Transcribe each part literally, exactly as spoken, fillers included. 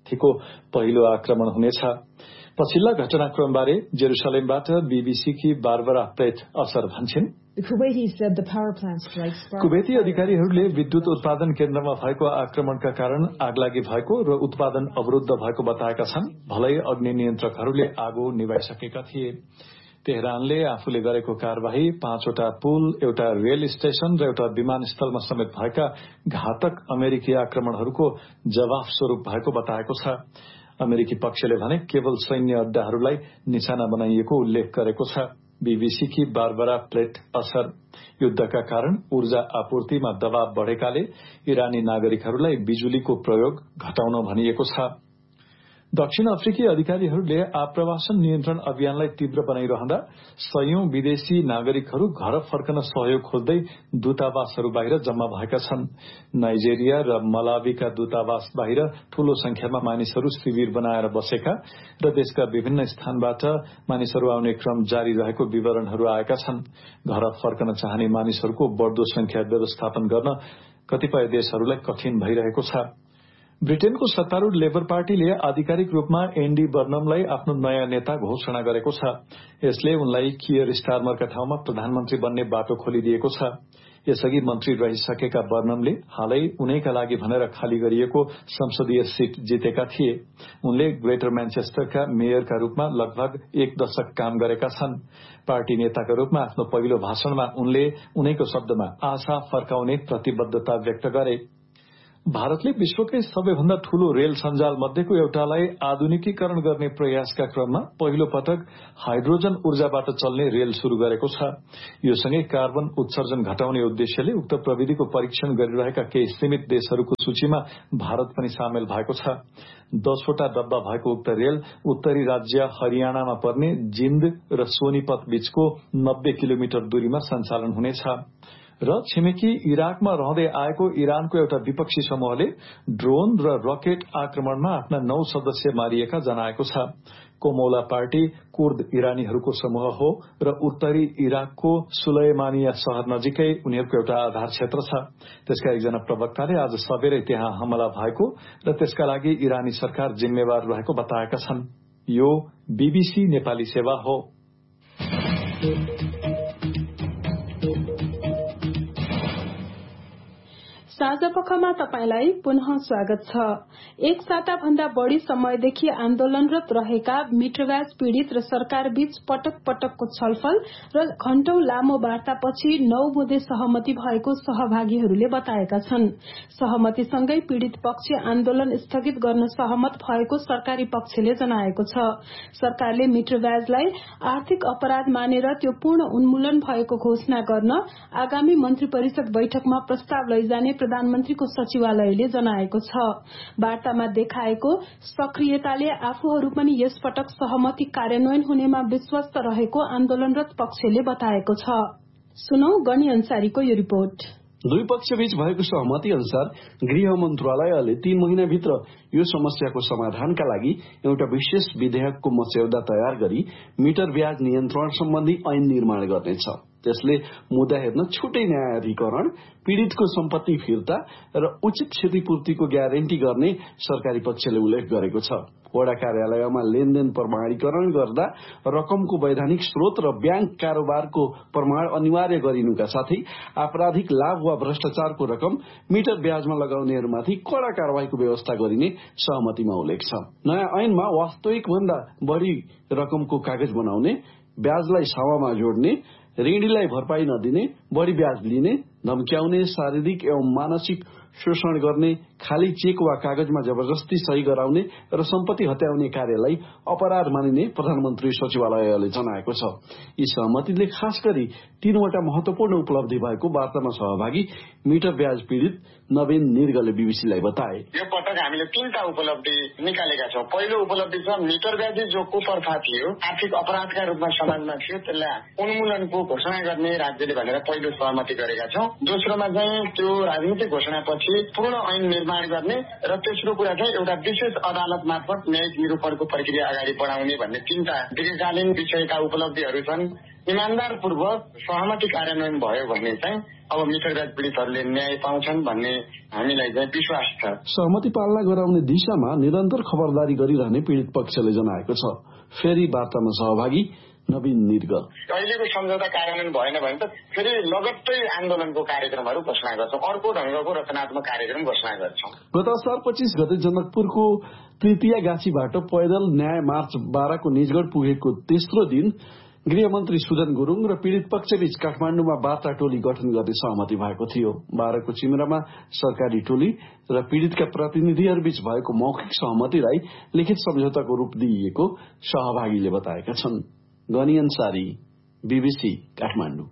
विद्यार्थीको पहिलो आक्रमण हुनेछ। पछिल्ला घटनाक्रमबारे जेरुसलेमबाट बीबीसीकी बारबरा प्रेट असर भन्छन्। कुवेती अधिकारीहरूले विद्युत उत्पादन केन्द्रमा भएको आक्रमणका कारण आगलागी भएको र उत्पादन अवरुद्ध भएको बताएका छन्। भलै अग्नि नियन्त्रकहरूले आगो निभाइसकेका थिए। तेहरानले आफूले गरेको कार्यवाही पाँचवटा पुल, एउटा रेल स्टेशन र एउटा विमानस्थलमा समेत भएका घातक अमेरिकी आक्रमणहरूको जवाफ स्वरूप भएको बताएको छ। अमेरिकी पक्षले भने केवल सैन्य अड्डाहरूलाई निशाना बनाइएको उल्लेख गरेको छ। बीबीसीकी बारबरा प्लेट असर युद्धका कारण ऊर्जा आपूर्तिमा दबाव बढ़ेकाले इरानी नागरिकहरूलाई बिजुलीको प्रयोग घटाउन भनिएको छ। दक्षिण अफ्रिकी अधिकारीहरूले आप्रवासन नियन्त्रण अभियानलाई तीव्र बनाइरहँदा सयौं विदेशी नागरिकहरू घर फर्कन सहयोग खोज्दै दूतावासहरू बाहिर जम्मा भएका छन्। नाइजेरिया र मलावीका दूतावास बाहिर ठूलो संख्यामा मानिसहरू शिविर बनाएर बसेका र देशका विभिन्न स्थानबाट मानिसहरू आउने क्रम जारी रहेको विवरणहरू आएका छन्। घर फर्कन चाहने मानिसहरूको बढ़दो संख्या व्यवस्थापन गर्न कतिपय देशहरूलाई कठिन भइरहेको छ। ब्रिटेनको सत्तारूढ़ लेबर पार्टीले आधिकारिक रूपमा एन्डी बर्नमलाई आफ्नो नयाँ नेता घोषणा गरेको छ। यसले उनलाई कियर स्टारमरका ठाउँमा प्रधानमन्त्री बन्ने बाटो खोलिदिएको छ। यसअघि मन्त्री रहिसकेका बर्नमले हालै उनैका लागि भनेर खाली गरिएको संसदीय सीट जितेका थिए। उनले ग्रेटर म्यानचेस्टरका मेयरका रूपमा लगभग एक दशक काम गरेका छन्। पार्टी नेताका रूपमा आफ्नो पहिलो भाषणमा उनले उनैको शब्दमा आशा फर्काउने प्रतिबद्धता व्यक्त गरे। भारतले विश्वकै सबैभन्दा ठूलो रेल सञ्जाल मध्येको एउटालाई आधुनिकीकरण गर्ने प्रयासका क्रममा पहिलो पटक हाइड्रोजन ऊर्जाबाट चल्ने रेल शुरू गरेको छ। यो सँगै कार्बन उत्सर्जन घटाउने उद्देश्यले उक्त प्रविधिको परीक्षण गरिरहेका केही सीमित देशहरूको सूचीमा भारत पनि सामेल भएको छ। दसवटा डब्बा भएको उक्त रेल उत्तरी राज्य हरियाणामा पर्ने जिन्द र सोनीपत बीचको नब्बे किलोमिटर दूरीमा सञ्चालन हुनेछ। र छिमेकी इराकमा रहँदै आएको इरानको एउटा विपक्षी समूहले ड्रोन र रकेट आक्रमणमा आफ्ना नौ सदस्य मारिएका जनाएको छ। कोमौला पार्टी कुर्द इरानीहरूको समूह हो र उत्तरी इराकको सुलैमानिया शहर नजिकै उनीहरूको एउटा आधार क्षेत्र छ। त्यसका एकजना प्रवक्ताले आज सबेरै त्यहाँ हमला भएको र त्यसका लागि इरानी सरकार जिम्मेवार रहेको बताएका छन्। यो बीबीसी नेपाली सेवा हो। साँझपखमा तपाईलाई पुनः स्वागत छ। एक साता भन्दा बढ़ी समयदेखि आन्दोलनरत रहेका मिटरब्याज पीड़ित र सरकार बीच पटक पटकको छलफल र घण्टौं लामो वार्तापछि नौ बुँदे सहमति भएको सहभागीहरूले बताएका छन्। सहमतिसँगै पीड़ित पक्ष आन्दोलन स्थगित गर्न सहमत भएको सरकारी पक्षले जनाएको छ। सरकारले मिटरब्याजलाई आर्थिक अपराध मानेर त्यो पूर्ण उन्मूलन भएको घोषणा गर्न आगामी मन्त्री परिषद बैठकमा प्रस्ताव लैजाने प्रधानमन्त्रीको सचिवालयले जनाएको छ। वार्तामा देखाएको सक्रियताले आफूहरू पनि यसपटक सहमति कार्यान्वयन हुनेमा विश्वस्त रहेको आन्दोलनरत पक्षले बताएको छ। सुनौ गणी अन्सारीको यो रिपोर्ट। दुई पक्षबीच भएको सहमति अनुसार गृह मन्त्रालयले तीन महिनाभित्र यो समस्याको समाधानका लागि एउटा विशेष विधेयकको मस्यौदा तयार गरी मिटर ब्याज नियन्त्रण सम्बन्धी ऐन निर्माण गर्नेछ। त्यसले मुद्दा हेर्न छुट्टै न्यायाधिकरण, पीड़ितको सम्पत्ति फिर्ता र उचित क्षतिपूर्तिको ग्यारेन्टी गर्ने सरकारी पक्षले उल्लेख गरेको छ। वडा कार्यालयमा लेनदेन प्रमाणीकरण गर्दा रकमको वैधानिक स्रोत र ब्याङ्क कारोबारको प्रमाण अनिवार्य गरिनुका साथै आपराधिक लाभ वा भ्रष्टाचारको रकम मिटर ब्याजमा लगाउनेहरूमाथि कड़ा कार्यवाहीको व्यवस्था गरिने सहमतिमा उल्लेख छ। नयाँ ऐनमा वास्तविक भन्दा बढ़ी रकमको कागज बनाउने, ब्याजलाई सावामा जोड्ने, ऋणीलाई भरपाई नदिने, बढ़ी ब्याज लिने, धम्क्याउने, शारीरिक एवं मानसिक शोषण गर्ने, खाली चेक वा कागजमा जबरजस्ती सही गराउने र सम्पत्ति हत्याउने कार्यलाई अपराध मानिने प्रधानमन्त्री सचिवालयले जनाएको छ। यी सहमतिले खास गरी तीनवटा महत्वपूर्ण उपलब्धि भएको वार्तामा सहभागी मिटर ब्याज पीड़ित नवीन निर्गले बीबीसीलाई बताए। यो पटक हामीले तीनटा उपलब्धि निकालेका छौं। पहिलो उपलब्धि छ मिटर ब्याज जो कुप्रथा थियो, आर्थिक अपराधका रूपमा समाजमा थियो, त्यसलाई उन्मूलनको घोषणा गर्ने राज्यले भनेर पहिलो सहमति गरेका छौं। दोस्रोमा चाहिँ त्यो राजनीतिक घोषणापछि पूर्ण ऐन निर्माण गर्ने र तेस्रो कुरा चाहिँ एउटा विशेष अदालत मार्फत न्यायिक निरूपणको प्रक्रिया अगाडि बढाउने भन्ने तीनटा दीर्घकालीन विषयका उपलब्धिहरू छन्। इमान्दारपूर्वक सहमति कार्यान्वयन भयो भने चाहिँ अब मिटर ब्याज पीडितहरूले न्याय पाउँछन् भन्ने हामीलाई चाहिँ विश्वास छ। सहमति पालना गराउने दिशामा निरन्तर खबरदारी गरिरहने पीडित पक्षले जनाएको छ। फेरि वार्तामा सहभागी नवीन निर्गल। अहिलेको सम्झौता कार्यान्वयन भएन भने त फेरि लगत्तै आन्दोलनको कार्यक्रमहरू घोषणा गर्छौं, अर्को ढंगको रचनात्मक कार्यक्रम घोषणा गर्छौं। गत असार पच्चीस गते जनकपुरको तृतीय गाछीबाट पैदल न्याय मार्च बाह्रको निजगढ पुगेको तेस्रो दिन गृहमन्त्री सुदन गुरूङ र पीड़ित पक्षबीच काठमाण्डुमा वार्ता टोली गठन गर्ने सहमति भएको थियो। बाह्रको चिमरामा सरकारी टोली र पीड़ितका प्रतिनिधिहरूबीच भएको मौखिक सहमतिलाई लिखित सम्झौताको रूप दिइएको सहभागीले बताएका छन्। गनी अन्सारी, बीबीसी काठमाडौँ।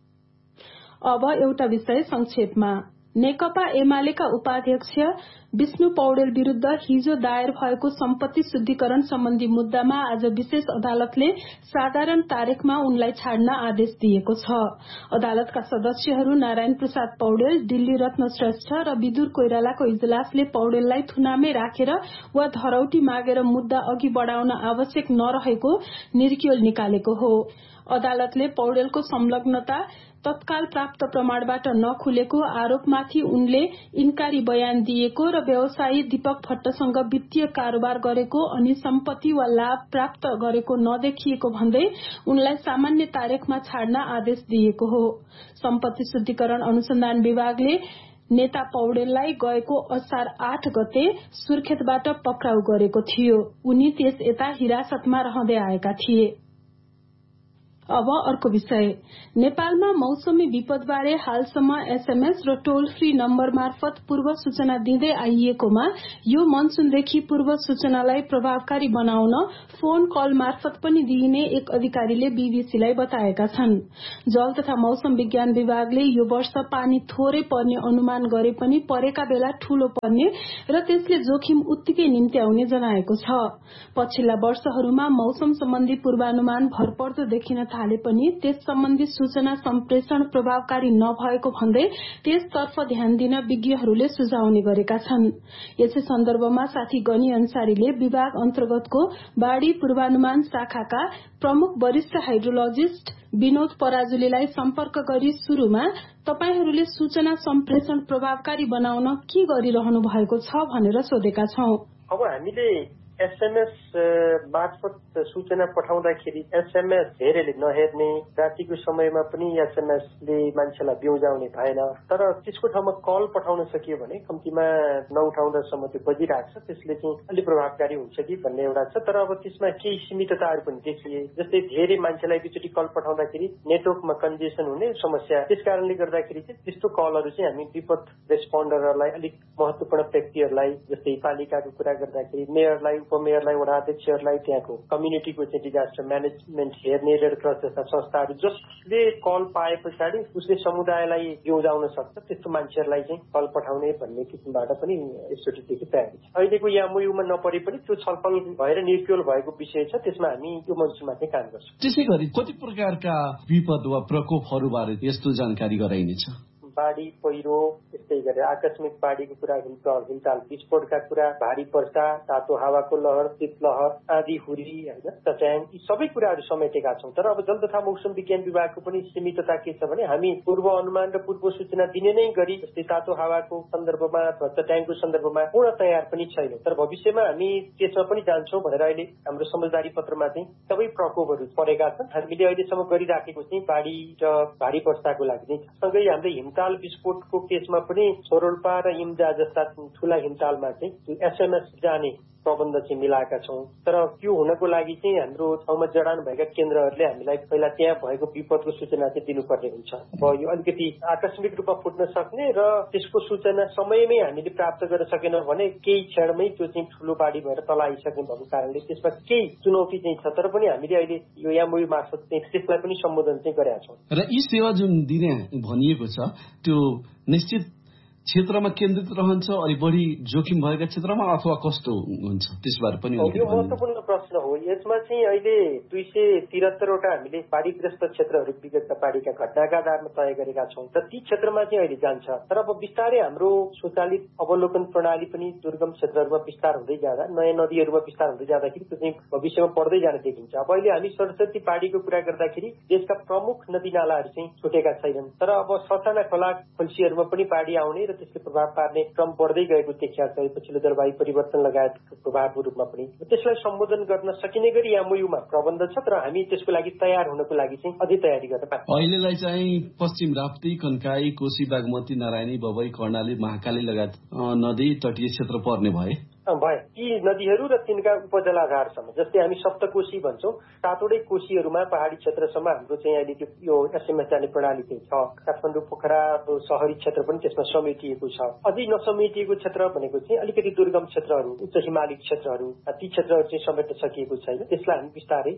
अब एउटा विषय संक्षेपमा। नेकपा एमालेका उपाध्यक्ष विष्णु पौडेल विरूद्ध हिजो दायर भएको सम्पत्ति शुद्धिकरण सम्बन्धी मुद्दामा आज विशेष अदालतले साधारण तारिखमा उनलाई छाड्न आदेश दिएको छ। अदालतका सदस्यहरू नारायण प्रसाद पौडेल, दिल्ली रत्न श्रेष्ठ र विदुर कोइरालाको इजलासले पौडेललाई थुनामै राखेर वा धरौटी मागेर मुद्दा अघि बढ़ाउन आवश्यक नरहेको निर्क्युल निकालेको हो। अदालतले पौडेलको संलग्नता तत्काल प्राप्त प्रमाणबाट नखुलेको आरोपमाथि उनले इन्कारी बयान दिएको र व्यवसायी दीपक भट्टसँग वित्तीय कारोबार गरेको अनि सम्पत्ति वा लाभ प्राप्त गरेको नदेखिएको भन्दै उनलाई सामान्य तारिखमा छाड्न आदेश दिएको हो। सम्पत्ति शुद्धिकरण अनुसन्धान विभागले नेता पौडेललाई गएको असार आठ गते सुर्खेतबाट पक्राउ गरेको थियो। उनी त्यस यता हिरासतमा रहँदै आएका थिए। अब अर्को विषय। नेपालमा मौसमी विपदबारे हालसम्म एसएमएस र टोल फ्री नम्बर मार्फत पूर्व सूचना दिँदै आइएकोमा यो मनसूनदेखि पूर्व सूचनालाई प्रभावकारी बनाउन फोन कल मार्फत पनि दिइने एक अधिकारीले बीबीसीलाई बताएका छन्। जल तथा मौसम विज्ञान विभागले यो वर्ष पानी थोरै पर्ने अनुमान गरे पनि परेका बेला ठूलो पर्ने र त्यसले जोखिम उत्तिकै निम्त्याउने जनाएको छ। पछिल्ला वर्षहरूमा मौसम सम्बन्धी पूर्वानुमान भरपर्दो देखिन थाले पनि त्यस सम्बन्धी सूचना सम्प्रेषण प्रभावकारी नभएको भन्दै त्यसतर्फ ध्यान दिन विज्ञहरूले सुझाउने गरेका छन्। यसै सन्दर्भमा साथी गनी अन्सारीले विभाग अन्तर्गतको बाढ़ी पूर्वानुमान शाखाका प्रमुख वरिष्ठ हाइड्रोलोजिस्ट विनोद पराजुलीलाई सम्पर्क गरी शुरूमा तपाईहरूले सूचना सम्प्रेषण प्रभावकारी बनाउन के गरिरहनु भएको छ भनेर सोधेका छौं। अब हामीले एसएमएस मार्फत सूचना पठाउँदाखेरि एसएमएस हेरेले नहेर्ने, रातिको समयमा पनि एसएमएसले मान्छेलाई ब्युजाउने भएन। तर त्यसको ठाउँमा कल पठाउन सकियो भने कम्तीमा नउठाउँदासम्म त्यो बजिरहेको छ, त्यसले चाहिँ अलिक प्रभावकारी हुन्छ कि भन्ने एउटा छ। तर अब त्यसमा केही सीमितताहरू पनि देखिए, जस्तै धेरै मान्छेलाई एकचोटि कल पठाउँदाखेरि नेटवर्कमा कन्जेसन हुने समस्या। त्यस कारणले गर्दाखेरि चाहिँ त्यस्तो कलहरू चाहिँ हामी विपद रेस्पोन्डरहरूलाई, अलिक महत्वपूर्ण व्यक्तिहरूलाई, जस्तै पालिकाको कुरा गर्दाखेरि मेयरलाई, उपमेयरलाई, वडा अध्यक्षहरूलाई, त्यहाँको कम्युनिटीको चाहिँ डिजास्टर म्यानेजमेन्ट हेर्ने रेड क्रस जस्ता संस्थाहरू जसले कल पाए पछाडि उसले समुदायलाई ब्युजाउन सक्छ, त्यस्तो मान्छेहरूलाई चाहिँ कल पठाउने भन्ने किसिमबाट पनि एसओटीदेखि तयारी छ। अहिलेको एमओयूमा नपरे पनि त्यो छलफल भएर निर्क्युल भएको विषय छ, त्यसमा हामी त्यो मनसूनमा चाहिँ काम गर्छौँ। त्यसै गरी कति प्रकारका विपद वा प्रकोपहरूबारे यस्तो जानकारी गराइनेछ? बाढ़ी, पहिरो, यस्तै गरेर आकस्मिक बाढ़ीको कुरा, हिमताल विस्फोटका कुरा, भारी वर्षा, तातो हावाको लहर, शीतलहर, आँधी हुरी, होइन, चट्याङ, यी सबै कुराहरू समेटेका छौँ। तर अब जल तथा मौसम विज्ञान विभागको पनि सीमितता के छ भने हामी पूर्व अनुमान र पूर्व सूचना दिने नै गरी जस्तै तातो हावाको सन्दर्भमा अथवा चट्याङको सन्दर्भमा पूर्ण तयार पनि छैन। तर भविष्यमा हामी त्यसमा पनि जान्छौँ भनेर अहिले हाम्रो समझदारी पत्रमा चाहिँ सबै प्रकोपहरू परेका छन्। हामीले अहिलेसम्म गरिराखेको चाहिँ बाढ़ी र भारी वर्षाको लागि नै सँगै हाम्रो हिमताल विस्फोटको केसमा पनि छोरोल्पा र इम्जा जस्ता ठूला हिमतालमा चाहिँ एसएमएस जाने प्रबन्ध चाहिँ मिलाएका छौँ। तर त्यो हुनको लागि चाहिँ हाम्रो ठाउँमा जडान भएका केन्द्रहरूले हामीलाई पहिला त्यहाँ भएको विपदको सूचना चाहिँ दिनुपर्ने हुन्छ। अब यो अलिकति आकस्मिक रूपमा फुट्न सक्ने र त्यसको सूचना समयमै हामीले प्राप्त गर्न सकेनौँ भने केही क्षणमै त्यो चाहिँ ठूलो बाढी भएर तल आइसक्ने भएको कारणले त्यसमा केही चुनौती चाहिँ छ। तर पनि हामीले अहिले यो एमओयू मार्फत चाहिँ त्यसलाई पनि सम्बोधन चाहिँ गरेका छौँ। र यी सेवा जुन दिने भनिएको छ त्यो निश्चित क्षेत्रमा केन्द्रित रहन्छ, अलि बढी जोखिम भएका क्षेत्रमा, अथवा कस्तो हुन्छ त्यसबारे पनि यो महत्त्वपूर्ण प्रश्न हो। यसमा चाहिँ अहिले दुई सय तिहत्तरवटा हामीले बाढीग्रस्त क्षेत्रहरू विगतका बाढीका घटनाका आधारमा तय गरेका छौँ र ती क्षेत्रमा चाहिँ अहिले जान्छ। तर अब बिस्तारै हाम्रो स्वचालित अवलोकन प्रणाली पनि दुर्गम क्षेत्रहरूमा विस्तार हुँदै जाँदा, नयाँ नदीहरूमा विस्तार हुँदै जाँदाखेरि त्यो चाहिँ भविष्यमा बढ्दै जाने देखिन्छ। अब अहिले हामी सरस्वती बाढीको कुरा गर्दाखेरि देशका प्रमुख नदी नालाहरू चाहिँ छुटेका छैनन्, तर अब ससाना खोला खोल्सीहरूमा पनि बाढी आउने र त्यसले प्रभाव पार्ने क्रम बढ्दै गएको देखिया छ पछिल्लो जलवायु परिवर्तन लगायतको प्रभावको रूपमा पनि। त्यसलाई सम्बोधन गर्न सकिने गरी एमओयूमा प्रबन्ध छ, तर हामी त्यसको लागि तयार हुनको लागि चाहिँ अझै तयारी गर्न पाइन्छ। अहिलेलाई चाहिँ पश्चिम राप्ती, कन्काई, कोशी, बागमती, नारायणी, बबई, कर्णाली, महाकाली लगायत नदी तटीय क्षेत्र पर्ने भए भए यी नदीहरू र तिनका उपजलाधारसम्म, जस्तै हामी सप्तकोशी भन्छौँ, सातवटै कोशीहरूमा पहाडी क्षेत्रसम्म हाम्रो चाहिँ अहिले त्यो यो एसएमएस जाने प्रणाली चाहिँ छ। काठमाडौँ, पोखरा शहरी क्षेत्र पनि त्यसमा समेटिएको छ। अझै नसमेटिएको क्षेत्र भनेको चाहिँ अलिकति दुर्गम क्षेत्रहरू, उच्च हिमाली क्षेत्रहरू, ती क्षेत्रहरू चाहिँ समेट्न सकिएको छैन। त्यसलाई हामी बिस्तारै